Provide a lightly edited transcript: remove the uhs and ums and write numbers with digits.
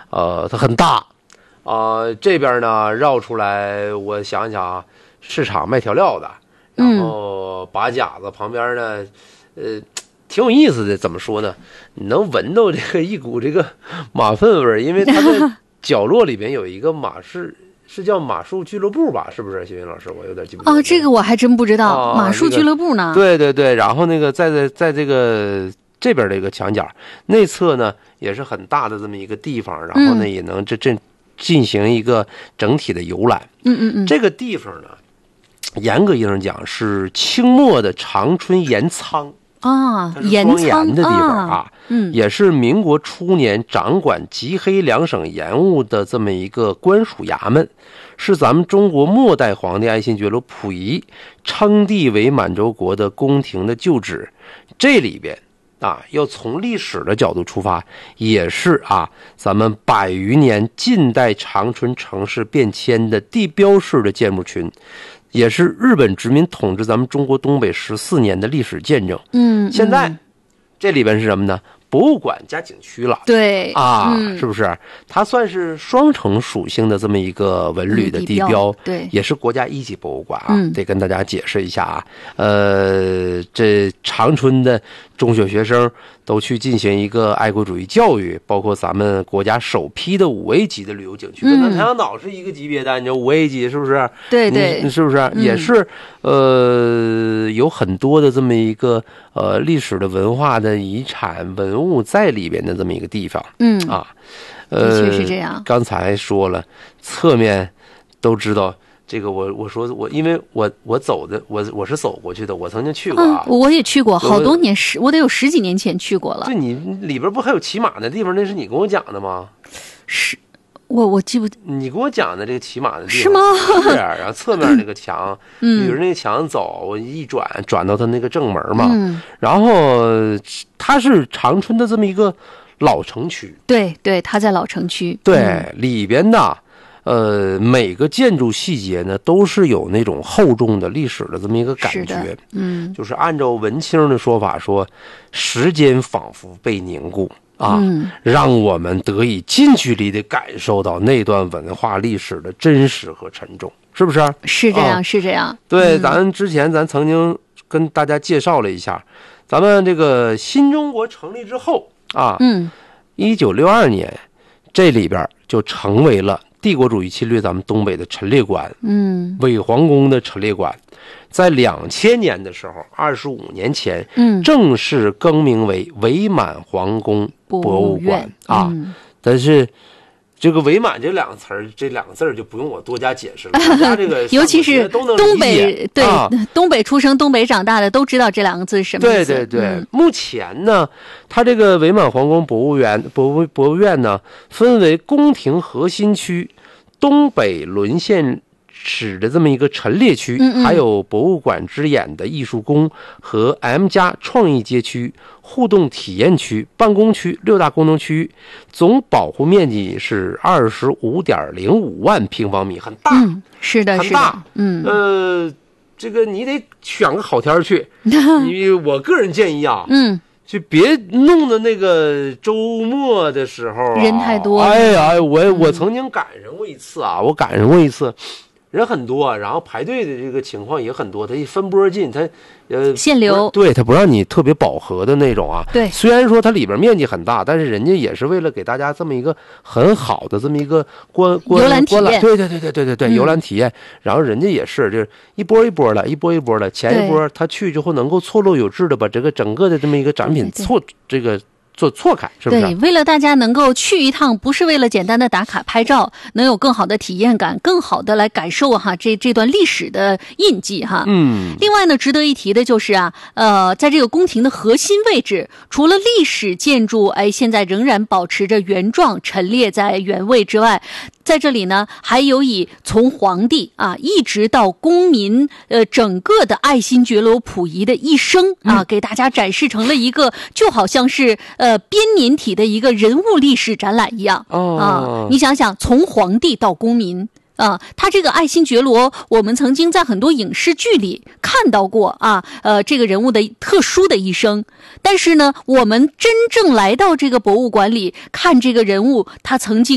它很大，这边呢绕出来，我想想啊，市场卖调料的，然后把甲子旁边呢，挺有意思的。怎么说呢？你能闻到这个一股这个马粪味儿，因为它在角落里边有一个是叫马术俱乐部吧？是不是？邢云老师，我有点记不清。 这个我还真不知道，马术俱乐部呢？ 对对对，然后那个在这个这边的一个墙角内侧呢，也是很大的这么一个地方，然后呢也能进行一个整体的游览。这个地方呢，严格意义上讲是清末的长春盐仓盐仓的地方也是民国初年掌管吉黑两省盐务的这么一个官署衙门，是咱们中国末代皇帝爱新觉罗溥仪称帝为满洲国的宫廷的旧址。这里边要从历史的角度出发，也是咱们100余年近代长春城市变迁的地标式的建筑群，也是日本殖民统治咱们中国东北14年的历史见证。现在这里边是什么呢？博物馆加景区了。 对是不是？它算是双城属性的这么一个文旅的地标， 对， 也是国家一级博物馆得跟大家解释一下这长春的中学学生都去进行一个爱国主义教育，包括咱们国家首批的5A 级的旅游景区，跟咱太阳岛是一个级别的，你知道5A 级是不是？ 对对， 是不是？也是有很多的这么一个历史的文化的遗产文物在里边的这么一个地方。 的确是这样。 刚才说了，侧面都知道。这个我说因为我走的我是走过去的，我曾经去过我也去过好多年，我得有10几年前去过了。 对，你里边不还有骑马的地方？那是你跟我讲的吗？ 是，我记不。 你跟我讲的这个骑马的地方是吗？ 是，然后侧面那个墙，比如那个墙走，我一转到它那个正门嘛，然后它是长春的这么一个老城区。对对，它在老城区。 对，里边的。每个建筑细节呢，都是有那种厚重的历史的这么一个感觉。就是按照文青的说法说，时间仿佛被凝固让我们得以近距离的感受到那段文化历史的真实和沉重，是不是？ 是这样，是这样。 对，咱之前曾经跟大家介绍了一下，咱们这个新中国成立之后1962年，这里边就成为了帝国主义侵略咱们东北的陈列馆，伪皇宫的陈列馆，在2000年的时候，25年前，正式更名为伪满皇宫博物馆但是这个伪满这两个字儿就不用我多加解释了，大家这个尤其是东北东北出生、东北长大的都知道这两个字是什么意思。 对，目前呢，它这个伪满皇宫博物院呢，分为宫廷核心区、东北沦陷史的这么一个陈列区，还有博物馆之眼的艺术宫和 M+ 创意街区、互动体验区、办公区6大功能区域，总保护面积是25.05万平方米，很大。 是的， 很大。这个你得选个好天去。我个人建议就别弄的那个周末的时候人太多。 我曾经赶上过一次人很多，然后排队的这个情况也很多，它一分波进，它限流， 对，它不让你特别饱和的那种对， 虽然说它里边面积很大，但是人家也是为了给大家这么一个很好的这么一个游览体验， 对，游览体验。然后人家也是就是一波一波的，前一波他去之后能够错落有致的把这个整个的这么一个展品做错开，是不是？ 对，为了大家能够去一趟，不是为了简单的打卡拍照，能有更好的体验感，更好的来感受这段历史的印记另外呢，值得一提的就是在这个宫廷的核心位置，除了历史建筑现在仍然保持着原状陈列在原位之外，在这里呢，还有以从皇帝一直到公民整个的爱新觉罗溥仪的一生给大家展示成了一个就好像是编年体的一个人物历史展览一样你想想，从皇帝到公民。他这个爱新觉罗，我们曾经在很多影视剧里看到过这个人物的特殊的一生。但是呢，我们真正来到这个博物馆里看这个人物，他曾经